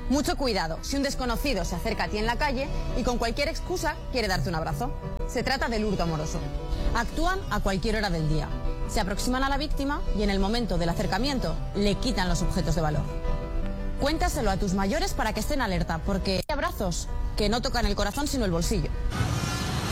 Mucho cuidado si un desconocido se acerca a ti en la calle y con cualquier excusa quiere darte un abrazo. Se trata del hurto amoroso. Actúan a cualquier hora del día. Se aproximan a la víctima y en el momento del acercamiento le quitan los objetos de valor. Cuéntaselo a tus mayores para que estén alerta, porque hay abrazos que no tocan el corazón sino el bolsillo.